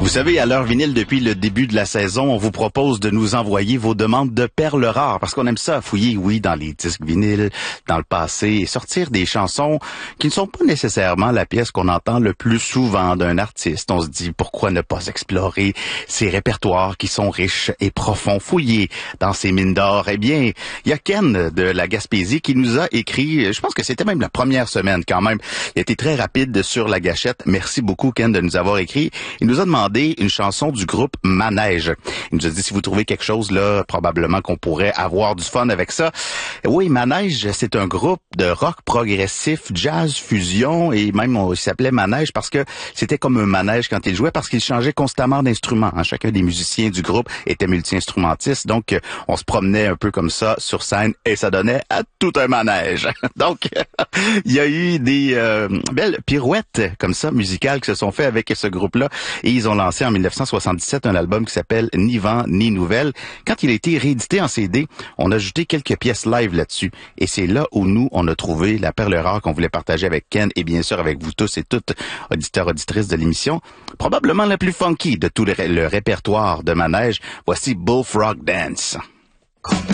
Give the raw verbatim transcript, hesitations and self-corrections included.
Vous savez, à l'heure vinyle, depuis le début de la saison, on vous propose de nous envoyer vos demandes de perles rares, parce qu'on aime ça, fouiller, oui, dans les disques vinyles, dans le passé, et sortir des chansons qui ne sont pas nécessairement la pièce qu'on entend le plus souvent d'un artiste. On se dit, pourquoi ne pas explorer ces répertoires qui sont riches et profonds, fouiller dans ces mines d'or? Eh bien, il y a Ken de la Gaspésie qui nous a écrit, je pense que c'était même la première semaine quand même, il a été très rapide sur la gâchette. Merci beaucoup, Ken, de nous avoir écrit. Il nous a demandé une chanson du groupe Manège. Il nous a dit, si vous trouvez quelque chose, là, probablement qu'on pourrait avoir du fun avec ça. Oui, Manège, c'est un groupe de rock progressif, jazz, fusion, et même on, il s'appelait Manège parce que c'était comme un manège quand il jouait, parce qu'il changeait constamment d'instruments. Hein. Chacun des musiciens du groupe était multi-instrumentiste, donc on se promenait un peu comme ça sur scène et ça donnait à tout un manège. Donc, il y a eu des euh, belles pirouettes comme ça, musicales, qui se sont faites avec ce groupe-là, et ils ont lancé en dix-neuf cent soixante-dix-sept un album qui s'appelle Ni vent ni nouvelle. Quand il a été réédité en C D, on a ajouté quelques pièces live là-dessus. Et c'est là où nous, on a trouvé la perle rare qu'on voulait partager avec Ken et bien sûr avec vous tous et toutes, auditeurs, auditrices de l'émission. Probablement la plus funky de tout le, ré- le répertoire de Manège. Voici Bullfrog Dance.